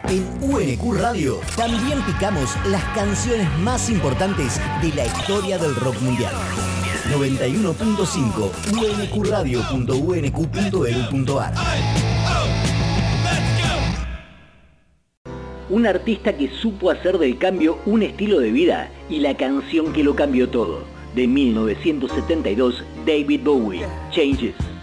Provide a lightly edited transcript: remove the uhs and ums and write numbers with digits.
En UNQ Radio también picamos las canciones más importantes de la historia del rock mundial. 91.5 unqradio.unq.edu.ar. Un artista que supo hacer del cambio un estilo de vida y la canción que lo cambió todo. De 1972, David Bowie, Changes.